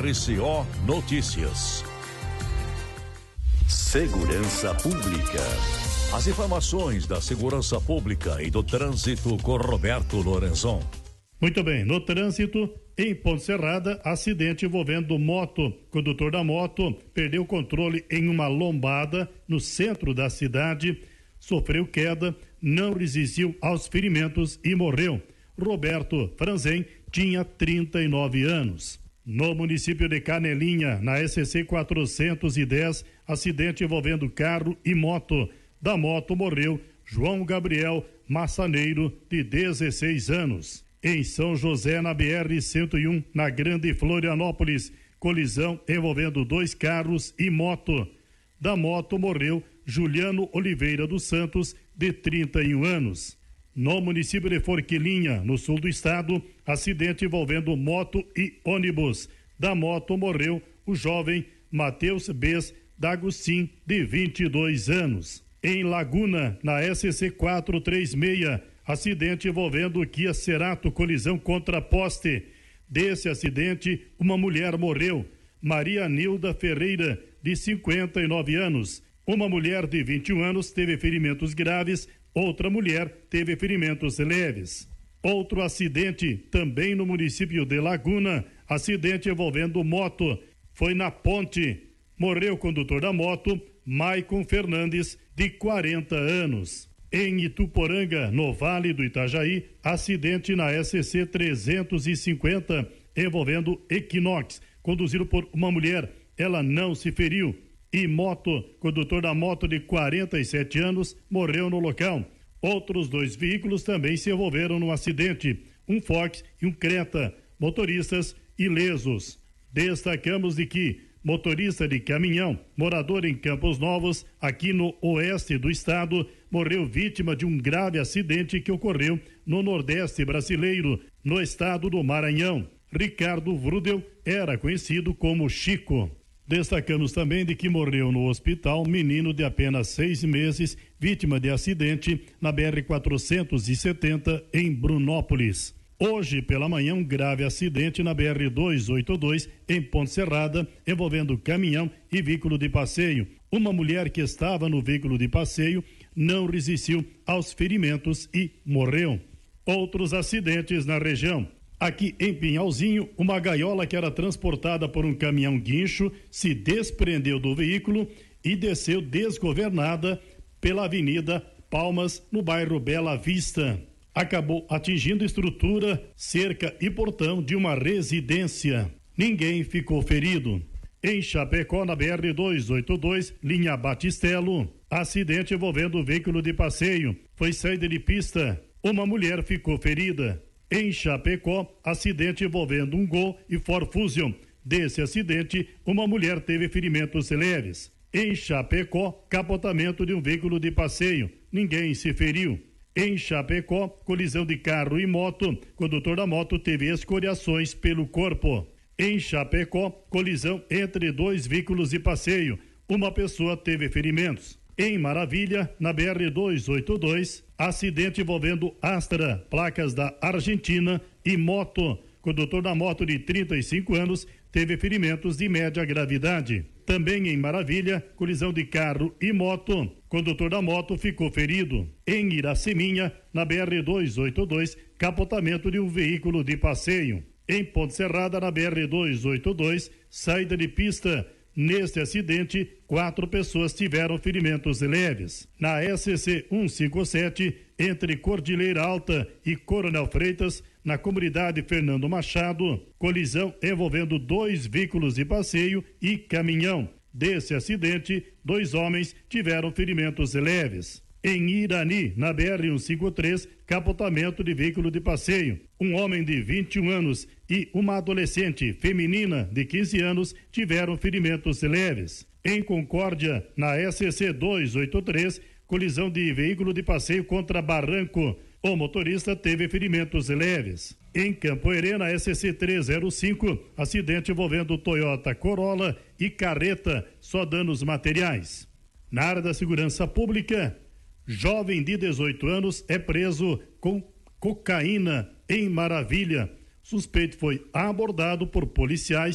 RCO Notícias. Segurança Pública. As informações da segurança pública e do trânsito com Roberto Lorenzon. Muito bem, no trânsito, em Ponte Serrada, acidente envolvendo moto. O condutor da moto perdeu o controle em uma lombada no centro da cidade, sofreu queda, não resistiu aos ferimentos e morreu. Roberto Franzen tinha 39 anos. No município de Canelinha, na SC 410, acidente envolvendo carro e moto. Da moto morreu João Gabriel Massaneiro, de 16 anos. Em São José, na BR-101, na Grande Florianópolis, colisão envolvendo 2 carros e moto. Da moto morreu Juliano Oliveira dos Santos, de 31 anos. No município de Forquilinha, no sul do estado, acidente envolvendo moto e ônibus. Da moto morreu o jovem Matheus Bes D'Agustin, de 22 anos. Em Laguna, na SC 436, acidente envolvendo Kia Cerato, colisão contra poste. Desse acidente, uma mulher morreu, Maria Nilda Ferreira, de 59 anos. Uma mulher de 21 anos teve ferimentos graves, outra mulher teve ferimentos leves. Outro acidente, também no município de Laguna, acidente envolvendo moto. Foi na ponte. Morreu o condutor da moto, Maicon Fernandes, de 40 anos. Em Ituporanga, no Vale do Itajaí, acidente na SC 350, envolvendo Equinox, conduzido por uma mulher. Ela não se feriu. E moto, condutor da moto de 47 anos, morreu no local. Outros 2 veículos também se envolveram no acidente, um Fox e um Creta, motoristas ilesos. Destacamos de que motorista de caminhão, morador em Campos Novos, aqui no oeste do estado, morreu vítima de um grave acidente que ocorreu no Nordeste brasileiro, no estado do Maranhão. Ricardo Vrudel era conhecido como Chico. Destacamos também de que morreu no hospital menino de apenas 6 meses, vítima de acidente na BR-470 em Brunópolis. Hoje pela manhã, um grave acidente na BR-282 em Ponte Serrada, envolvendo caminhão e veículo de passeio. Uma mulher que estava no veículo de passeio não resistiu aos ferimentos e morreu. Outros acidentes na região. Aqui em Pinhalzinho, uma gaiola que era transportada por um caminhão guincho se desprendeu do veículo e desceu desgovernada pela Avenida Palmas, no bairro Bela Vista. Acabou atingindo estrutura, cerca e portão de uma residência. Ninguém ficou ferido. Em Chapecó, na BR-282, linha Batistelo, acidente envolvendo veículo de passeio. Foi saída de pista. Uma mulher ficou ferida. Em Chapecó, acidente envolvendo um Gol e Ford Fusion. Desse acidente, uma mulher teve ferimentos leves. Em Chapecó, capotamento de um veículo de passeio. Ninguém se feriu. Em Chapecó, colisão de carro e moto. Condutor da moto teve escoriações pelo corpo. Em Chapecó, colisão entre 2 veículos de passeio. Uma pessoa teve ferimentos. Em Maravilha, na BR-282, acidente envolvendo Astra, placas da Argentina e moto. Condutor da moto de 35 anos teve ferimentos de média gravidade. Também em Maravilha, colisão de carro e moto. Condutor da moto ficou ferido. Em Iraceminha, na BR-282, capotamento de um veículo de passeio. Em Ponte Serrada, na BR-282, saída de pista. Neste acidente, 4 pessoas tiveram ferimentos leves. Na SC 157, entre Cordilheira Alta e Coronel Freitas, na comunidade Fernando Machado, colisão envolvendo 2 veículos de passeio e caminhão. Desse acidente, 2 homens tiveram ferimentos leves. Em Irani, na BR-153, capotamento de veículo de passeio. Um homem de 21 anos e uma adolescente feminina de 15 anos tiveram ferimentos leves. Em Concórdia, na SC 283, colisão de veículo de passeio contra barranco. O motorista teve ferimentos leves. Em Campoerê, na SC 305, acidente envolvendo Toyota Corolla e carreta, só danos materiais. Na área da segurança pública, jovem de 18 anos é preso com cocaína em Maravilha. Suspeito foi abordado por policiais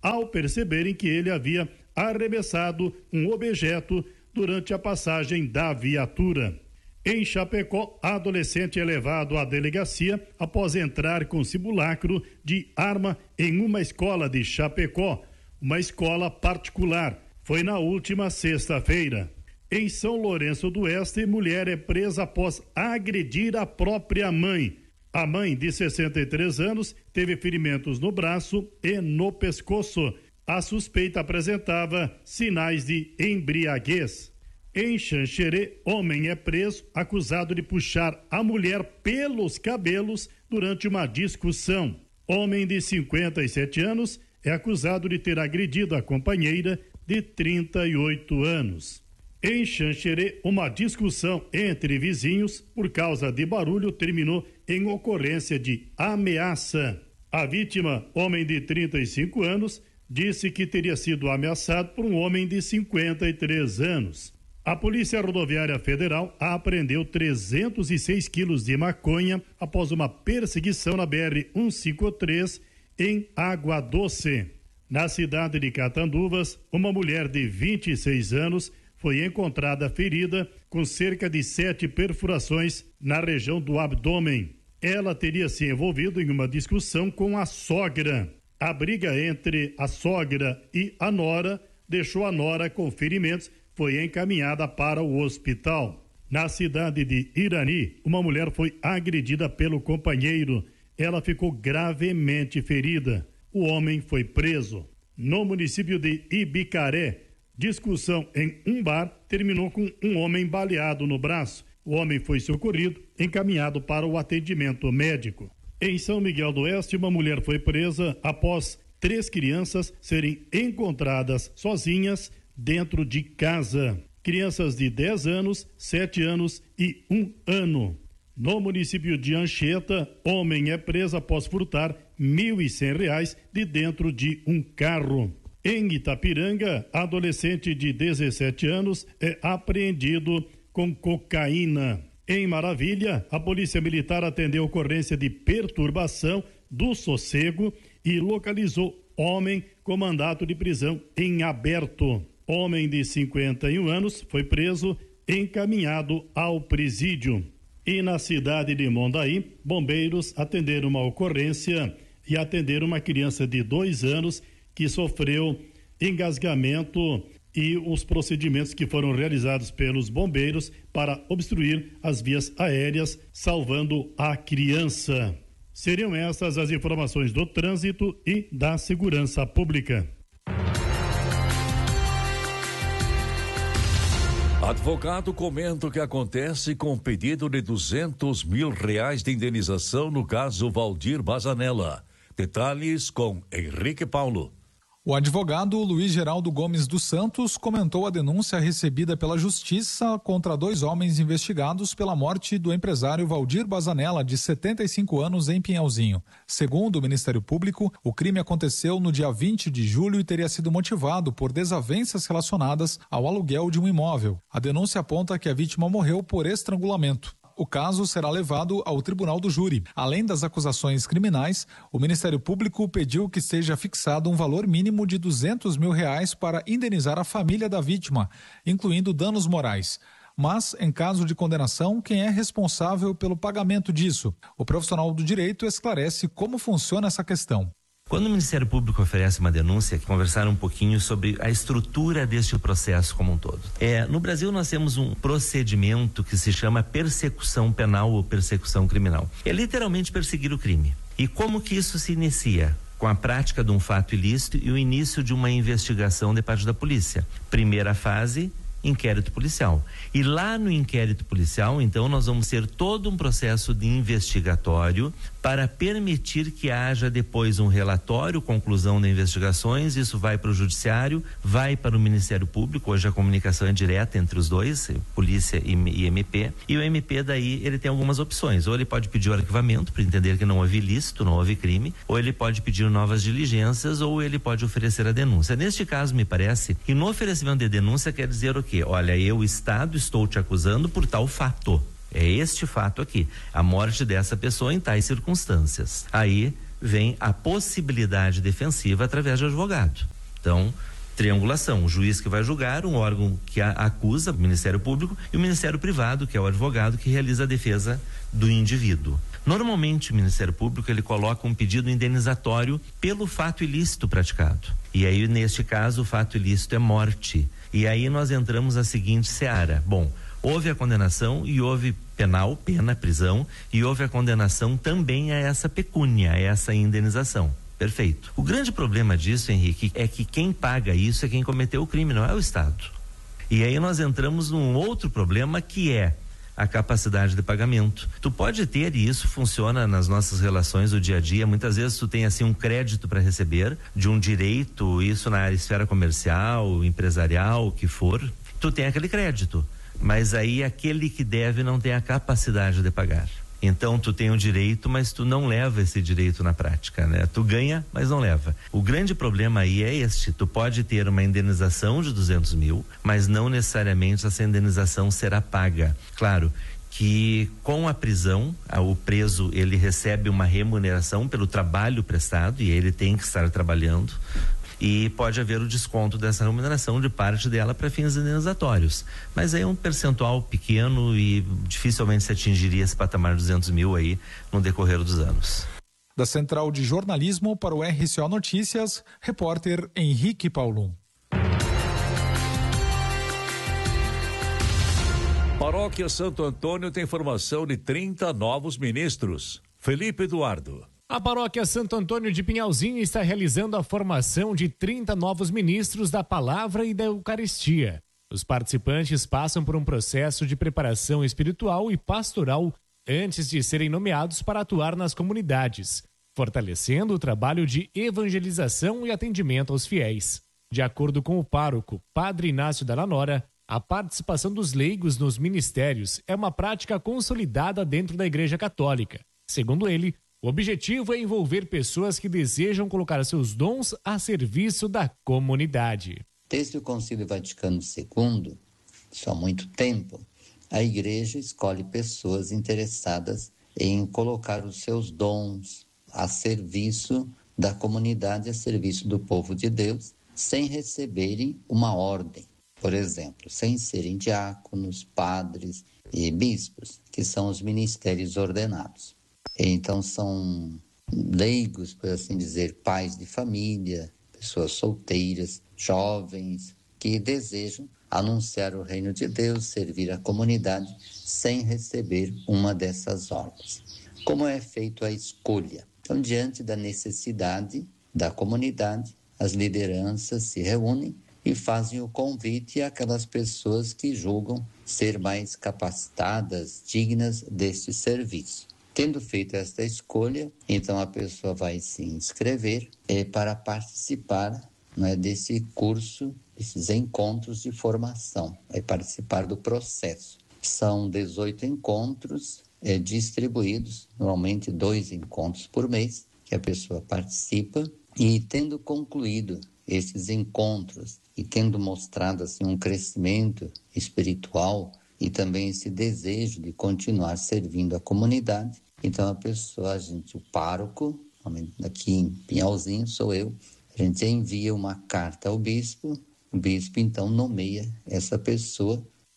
ao perceberem que ele havia arremessado um objeto durante a passagem da viatura. Em Chapecó, adolescente é levado à delegacia após entrar com simulacro de arma em uma escola de Chapecó, uma escola particular. Foi na última sexta-feira. Em São Lourenço do Oeste, mulher é presa após agredir a própria mãe. A mãe, de 63 anos, teve ferimentos no braço e no pescoço. A suspeita apresentava sinais de embriaguez. Em Xanxerê, homem é preso acusado de puxar a mulher pelos cabelos durante uma discussão. Homem de 57 anos é acusado de ter agredido a companheira de 38 anos. Em Xanxerê, uma discussão entre vizinhos por causa de barulho terminou em ocorrência de ameaça. A vítima, homem de 35 anos, disse que teria sido ameaçado por um homem de 53 anos. A Polícia Rodoviária Federal apreendeu 306 quilos de maconha após uma perseguição na BR-153 em Água Doce. Na cidade de Catanduvas, uma mulher de 26 anos foi encontrada ferida com cerca de 7 perfurações na região do abdômen. Ela teria se envolvido em uma discussão com a sogra. A briga entre a sogra e a nora deixou a nora com ferimentos. Foi encaminhada para o hospital. Na cidade de Irani, uma mulher foi agredida pelo companheiro. Ela ficou gravemente ferida. O homem foi preso. No município de Ibicaré, discussão em um bar terminou com um homem baleado no braço. O homem foi socorrido, encaminhado para o atendimento médico. Em São Miguel do Oeste, uma mulher foi presa após 3 crianças serem encontradas sozinhas dentro de casa. Crianças de 10 anos, 7 anos e 1 ano. No município de Anchieta, homem é preso após furtar R$1.100 de dentro de um carro. Em Itapiranga, adolescente de 17 anos é apreendido com cocaína. Em Maravilha, a Polícia Militar atendeu ocorrência de perturbação do sossego e localizou homem com mandato de prisão em aberto. Homem de 51 anos foi preso, encaminhado ao presídio. E na cidade de Mondaí, bombeiros atenderam uma ocorrência e atenderam uma criança de 2 anos que sofreu engasgamento e os procedimentos que foram realizados pelos bombeiros para obstruir as vias aéreas, salvando a criança. Seriam essas as informações do trânsito e da segurança pública. Advogado comenta o que acontece com o pedido de R$200 mil de indenização no caso Valdir Bazanella. Detalhes com Henrique Paulo. O advogado Luiz Geraldo Gomes dos Santos comentou a denúncia recebida pela Justiça contra 2 homens investigados pela morte do empresário Valdir Bazanella, de 75 anos, em Pinhalzinho. Segundo o Ministério Público, o crime aconteceu no dia 20 de julho e teria sido motivado por desavenças relacionadas ao aluguel de um imóvel. A denúncia aponta que a vítima morreu por estrangulamento. O caso será levado ao Tribunal do Júri. Além das acusações criminais, o Ministério Público pediu que seja fixado um valor mínimo de R$200 mil para indenizar a família da vítima, incluindo danos morais. Mas, em caso de condenação, quem é responsável pelo pagamento disso? O profissional do direito esclarece como funciona essa questão. Quando o Ministério Público oferece uma denúncia, conversaram um pouquinho sobre a estrutura deste processo como um todo. No Brasil nós temos um procedimento que se chama persecução penal ou persecução criminal. É literalmente perseguir o crime. E como que isso se inicia? Com a prática de um fato ilícito e o início de uma investigação de parte da polícia. Primeira fase, inquérito policial. E lá no inquérito policial, então, nós vamos ter todo um processo de investigatório para permitir que haja depois um relatório, conclusão das investigações. Isso vai para o judiciário, vai para o Ministério Público. Hoje a comunicação é direta entre os dois, polícia e MP, e o MP daí ele tem algumas opções, ou ele pode pedir o arquivamento para entender que não houve ilícito, não houve crime, ou ele pode pedir novas diligências, ou ele pode oferecer a denúncia. Neste caso, me parece que no oferecimento de denúncia quer dizer o quê? Olha, eu, Estado, estou te acusando por tal fato. É este fato aqui, a morte dessa pessoa em tais circunstâncias. Aí vem a possibilidade defensiva através de advogado. Então, triangulação, o juiz que vai julgar, um órgão que acusa, o Ministério Público, e o Ministério Privado, que é o advogado que realiza a defesa do indivíduo. Normalmente o Ministério Público ele coloca um pedido indenizatório pelo fato ilícito praticado. E aí, neste caso, o fato ilícito é morte. E aí nós entramos na seguinte seara. Bom, houve a condenação e houve penal, pena, prisão, e houve a condenação também a essa pecúnia, a essa indenização. Perfeito. O grande problema disso, Henrique, é que quem paga isso é quem cometeu o crime, não é o Estado. E aí nós entramos num outro problema que é a capacidade de pagamento. Tu pode ter, e isso funciona nas nossas relações do dia a dia, muitas vezes tu tem assim um crédito para receber de um direito, isso na esfera comercial, empresarial, o que for, tu tem aquele crédito, mas aí aquele que deve não tem a capacidade de pagar. Então tu tem o direito, mas tu não leva esse direito na prática, né? Tu ganha, mas não leva. O grande problema aí é este: tu pode ter uma indenização de 200 mil, mas não necessariamente essa indenização será paga. Claro que com a prisão, o preso ele recebe uma remuneração pelo trabalho prestado e ele tem que estar trabalhando. E pode haver o desconto dessa remuneração de parte dela para fins indenizatórios. Mas aí é um percentual pequeno e dificilmente se atingiria esse patamar de 200 mil aí no decorrer dos anos. Da Central de Jornalismo para o RCO Notícias, repórter Henrique Paulo. Paróquia Santo Antônio tem formação de 30 novos ministros. Felipe Eduardo. A Paróquia Santo Antônio de Pinhalzinho está realizando a formação de 30 novos ministros da Palavra e da Eucaristia. Os participantes passam por um processo de preparação espiritual e pastoral antes de serem nomeados para atuar nas comunidades, fortalecendo o trabalho de evangelização e atendimento aos fiéis. De acordo com o pároco, Padre Inácio Dalla Nora, a participação dos leigos nos ministérios é uma prática consolidada dentro da Igreja Católica. Segundo ele, o objetivo é envolver pessoas que desejam colocar seus dons a serviço da comunidade. Desde o Concílio Vaticano II, isso há muito tempo, a Igreja escolhe pessoas interessadas em colocar os seus dons a serviço da comunidade, a serviço do povo de Deus, sem receberem uma ordem. Por exemplo, sem serem diáconos, padres e bispos, que são os ministérios ordenados. Então são leigos, por assim dizer, pais de família, pessoas solteiras, jovens, que desejam anunciar o reino de Deus, servir a comunidade, sem receber uma dessas ordens. Como é feita a escolha? Então, diante da necessidade da comunidade, as lideranças se reúnem e fazem o convite àquelas pessoas que julgam ser mais capacitadas, dignas deste serviço. Tendo feito esta escolha, então a pessoa vai se inscrever para participar, né, desse curso, desses encontros de formação, vai participar do processo. São 18 encontros distribuídos, normalmente 2 encontros por mês, que a pessoa participa, e tendo concluído esses encontros e tendo mostrado assim um crescimento espiritual e também esse desejo de continuar servindo a comunidade, então a pessoa, o pároco, aqui em Pinhalzinho sou eu, a gente envia uma carta ao bispo, o bispo então nomeia essa pessoa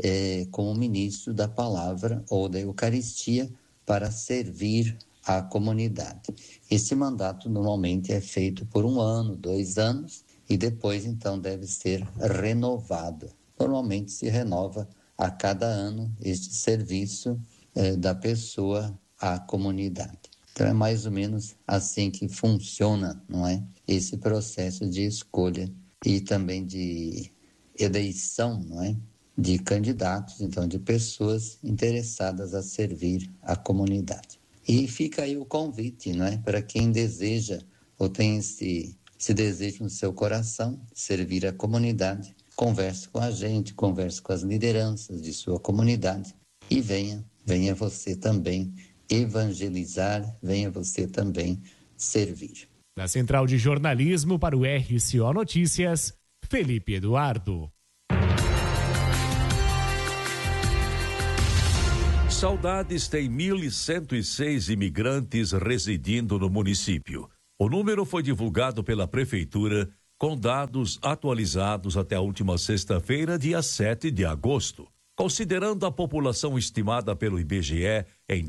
como ministro da palavra ou da Eucaristia para servir a comunidade. Esse mandato normalmente é feito por 1 ano, 2 anos, e depois então deve ser renovado. Normalmente se renova a cada ano este serviço da pessoa à comunidade. Então é mais ou menos assim que funciona, não é? Esse processo de escolha e também de eleição, não é? De candidatos, então de pessoas interessadas a servir a comunidade. E fica aí o convite, não é? Para quem deseja ou tem esse desejo no seu coração, servir a comunidade, converse com a gente, converse com as lideranças de sua comunidade e venha você também evangelizar, venha você também servir. Da Central de Jornalismo para o RCO Notícias, Felipe Eduardo. Saudades tem 1.106 imigrantes residindo no município. O número foi divulgado pela Prefeitura com dados atualizados até a última sexta-feira, dia 7 de agosto. Considerando a população estimada pelo IBGE em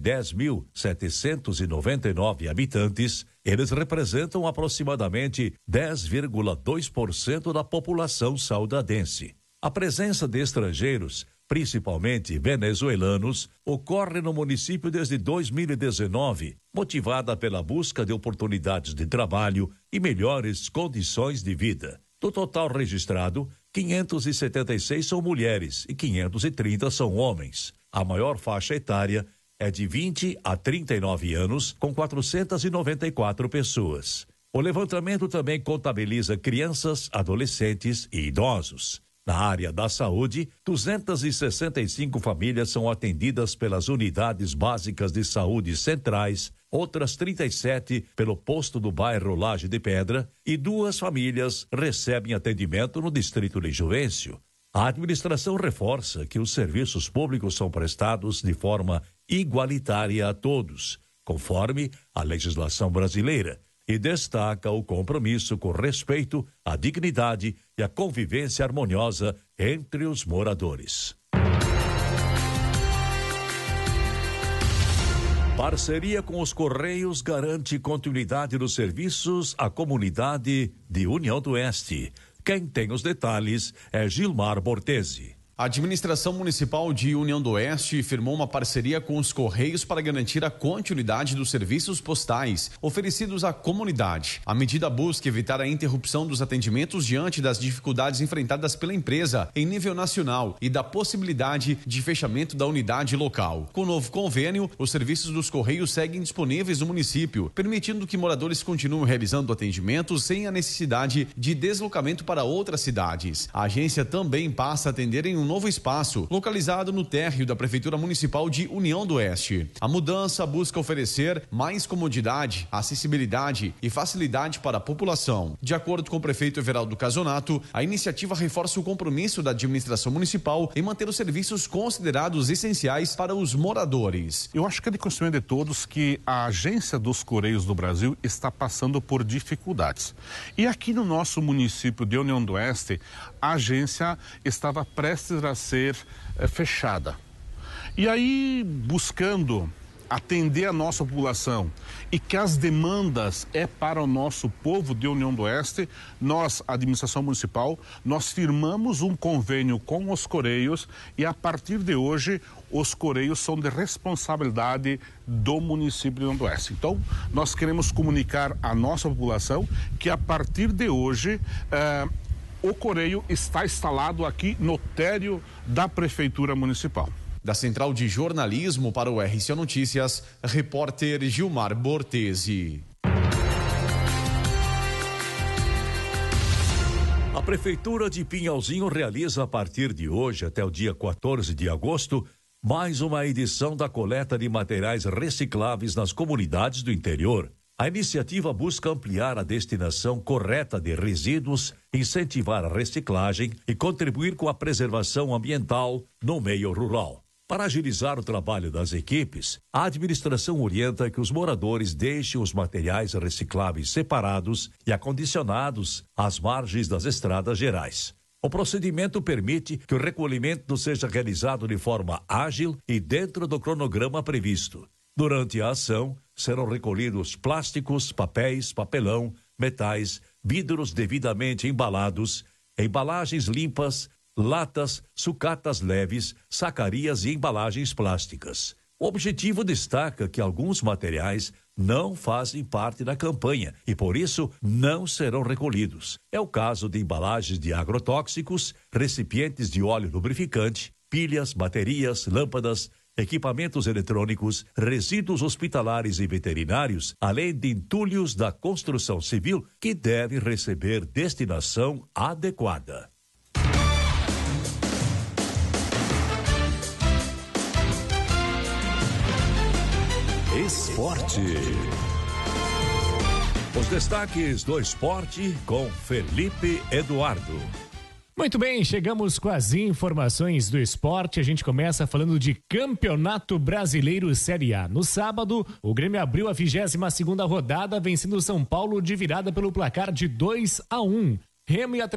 10.799 habitantes, eles representam aproximadamente 10,2% da população saudadense. A presença de estrangeiros, principalmente venezuelanos, ocorre no município desde 2019, motivada pela busca de oportunidades de trabalho e melhores condições de vida. Do total registrado, 576 são mulheres e 530 são homens. A maior faixa etária é de 20 a 39 anos, com 494 pessoas. O levantamento também contabiliza crianças, adolescentes e idosos. Na área da saúde, 265 famílias são atendidas pelas unidades básicas de saúde centrais, outras 37 pelo posto do bairro Laje de Pedra e 2 famílias recebem atendimento no distrito de Juvencio. A administração reforça que os serviços públicos são prestados de forma igualitária a todos, conforme a legislação brasileira, e destaca o compromisso com respeito à dignidade e à convivência harmoniosa entre os moradores. Parceria com os Correios garante continuidade dos serviços à comunidade de União do Oeste. Quem tem os detalhes é Gilmar Bortesi. A administração municipal de União do Oeste firmou uma parceria com os Correios para garantir a continuidade dos serviços postais oferecidos à comunidade. A medida busca evitar a interrupção dos atendimentos diante das dificuldades enfrentadas pela empresa em nível nacional e da possibilidade de fechamento da unidade local. Com o novo convênio, os serviços dos Correios seguem disponíveis no município, permitindo que moradores continuem realizando atendimentos sem a necessidade de deslocamento para outras cidades. A agência também passa a atender em um novo espaço, localizado no térreo da Prefeitura Municipal de União do Oeste. A mudança busca oferecer mais comodidade, acessibilidade e facilidade para a população. De acordo com o prefeito Everaldo Casonato, a iniciativa reforça o compromisso da administração municipal em manter os serviços considerados essenciais para os moradores. Eu acho que é de conhecimento de todos que a Agência dos Correios do Brasil está passando por dificuldades. E aqui no nosso município de União do Oeste, a agência estava prestes a ser fechada. E aí, buscando atender a nossa população e que as demandas é para o nosso povo de União do Oeste, nós, a administração municipal, nós firmamos um convênio com os Correios e a partir de hoje os Correios são de responsabilidade do município de União do Oeste. Então, nós queremos comunicar à nossa população que a partir de hoje o Correio está instalado aqui no térreo da Prefeitura Municipal. Da Central de Jornalismo para o RC Notícias, repórter Gilmar Bortesi. A Prefeitura de Pinhalzinho realiza a partir de hoje até o dia 14 de agosto mais uma edição da coleta de materiais recicláveis nas comunidades do interior. A iniciativa busca ampliar a destinação correta de resíduos, incentivar a reciclagem e contribuir com a preservação ambiental no meio rural. Para agilizar o trabalho das equipes, a administração orienta que os moradores deixem os materiais recicláveis separados e acondicionados às margens das estradas gerais. O procedimento permite que o recolhimento seja realizado de forma ágil e dentro do cronograma previsto. Durante a ação, serão recolhidos plásticos, papéis, papelão, metais, vidros devidamente embalados, embalagens limpas, latas, sucatas leves, sacarias e embalagens plásticas. O objetivo destaca que alguns materiais não fazem parte da campanha e, por isso, não serão recolhidos. É o caso de embalagens de agrotóxicos, recipientes de óleo lubrificante, pilhas, baterias, lâmpadas, equipamentos eletrônicos, resíduos hospitalares e veterinários, além de entulhos da construção civil que devem receber destinação adequada. Esporte. Os destaques do esporte com Felipe Eduardo. Muito bem, chegamos com as informações do esporte. A gente começa falando de Campeonato Brasileiro Série A. No sábado, o Grêmio abriu a 22ª rodada, vencendo o São Paulo de virada pelo placar de 2-1. Remo e